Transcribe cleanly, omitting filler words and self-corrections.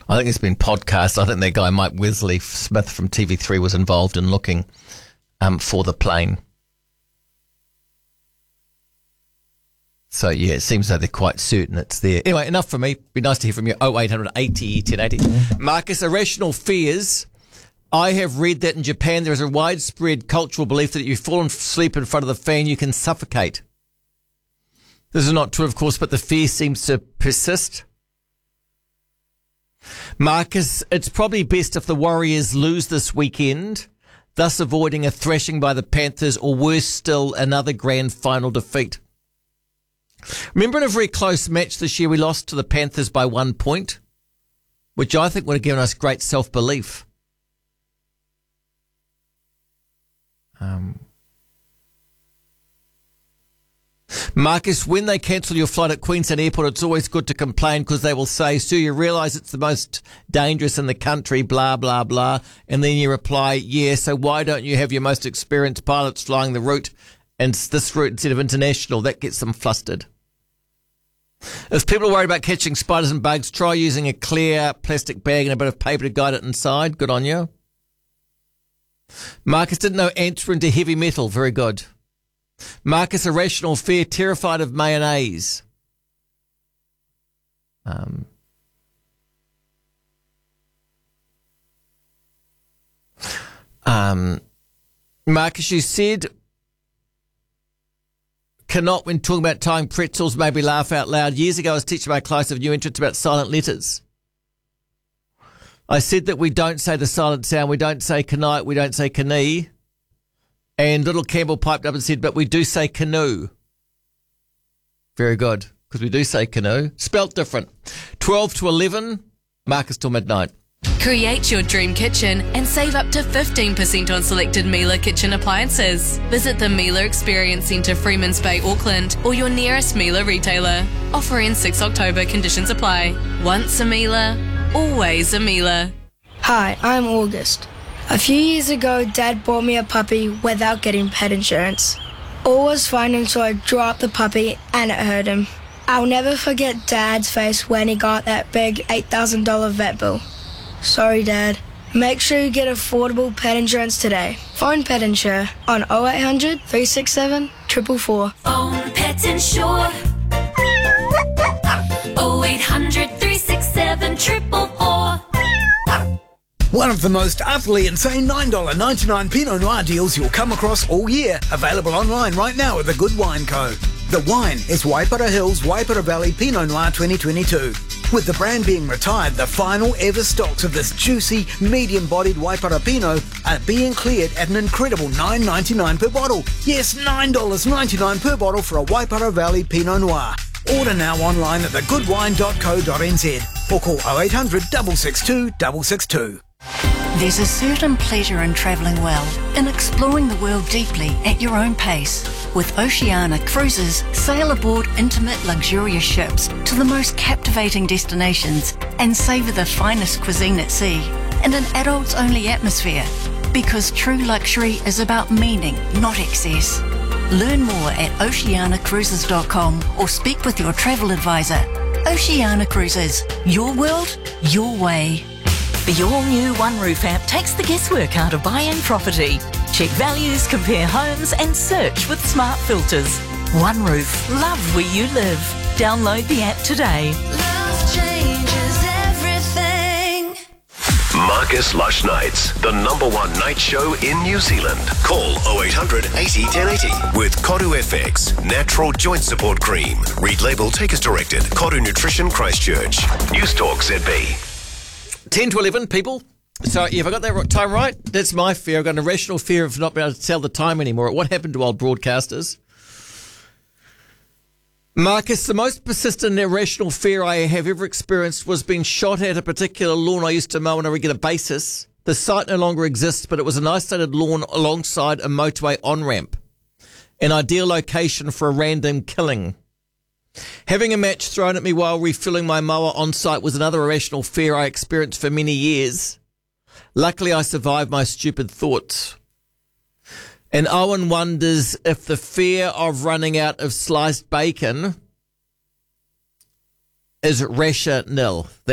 I think it's been podcast. I think that guy Mike Wesley Smith from TV3 was involved in looking for the plane. So, yeah, it seems like they're quite certain it's there. Anyway, enough from me. Be nice to hear from you. 0800 80 1080. Marcus, irrational fears. I have read that in Japan there is a widespread cultural belief that if you fall asleep in front of the fan, you can suffocate. This is not true, of course, but the fear seems to persist. Marcus, it's probably best if the Warriors lose this weekend, thus avoiding a thrashing by the Panthers or, worse still, another grand final defeat. Remember in a very close match this year we lost to the Panthers by 1 point, which I think would have given us great self-belief. Marcus, when they cancel your flight at Queensland Airport, it's always good to complain because they will say, "Sir, you realise it's the most dangerous in the country, blah, blah, blah." And then you reply, "Yeah, so why don't you have your most experienced pilots flying the route and this route instead of international?" That gets them flustered. If people are worried about catching spiders and bugs, try using a clear plastic bag and a bit of paper to guide it inside. Good on you. Marcus, didn't know ants were into heavy metal. Very good. Marcus, irrational fear, terrified of mayonnaise. Marcus, you said cannot, when talking about tying pretzels, maybe laugh out loud. Years ago, I was teaching my class of new entrants about silent letters. I said that we don't say the silent sound. We don't say knight. We don't say knee. And little Campbell piped up and said, but we do say canoe. Very good, because we do say canoe. Spelt different. 12 to 11, Marcus till midnight. Create your dream kitchen and save up to 15% on selected Miele kitchen appliances. Visit the Miele Experience Centre, Freemans Bay, Auckland, or your nearest Miele retailer. Offer ends 6 October. Conditions apply. Once a Miele, always a Miele. Hi, I'm August. A few years ago, Dad bought me a puppy without getting pet insurance. All was fine until I dropped the puppy and it hurt him. I'll never forget Dad's face when he got that big $8,000 vet bill. Sorry, Dad. Make sure you get affordable pet insurance today. Phone Pet Insure on 0800 367 444. Phone Pet Insure 0800 367 444. One of the most utterly insane $9.99 Pinot Noir deals you'll come across all year. Available online right now at the Good Wine Co. The wine is Waipara Hills Waipara Valley Pinot Noir 2022. With the brand being retired, the final ever stocks of this juicy, medium-bodied Waipara Pinot are being cleared at an incredible $9.99 per bottle. Yes, $9.99 per bottle for a Waipara Valley Pinot Noir. Order now online at thegoodwine.co.nz or call 0800 662 662. There's a certain pleasure in travelling well, in exploring the world deeply at your own pace. With Oceania Cruises, sail aboard intimate, luxurious ships to the most captivating destinations and savour the finest cuisine at sea in an adults-only atmosphere. Because true luxury is about meaning, not excess. Learn more at oceanacruises.com or speak with your travel advisor. Oceania Cruises, your world, your way. The all-new OneRoof app takes the guesswork out of buying property. Check values, compare homes and search with smart filters. OneRoof, love where you live. Download the app today. Love changes everything. Marcus Lush Nights, the #1 night show in New Zealand. Call 0800 80 1080 with Koru FX, natural joint support cream. Read label, take as directed. Koru Nutrition Christchurch. News Talk ZB. 10 to 11, people. So, have I got that time right? That's my fear. I've got an irrational fear of not being able to tell the time anymore. What happened to old broadcasters? Marcus, the most persistent irrational fear I have ever experienced was being shot at a particular lawn I used to mow on a regular basis. The site no longer exists, but it was an isolated lawn alongside a motorway on-ramp. An ideal location for a random killing. Having a match thrown at me while refilling my mower on site was another irrational fear I experienced for many years. Luckily, I survived my stupid thoughts. And Owen wonders if the fear of running out of sliced bacon is rational.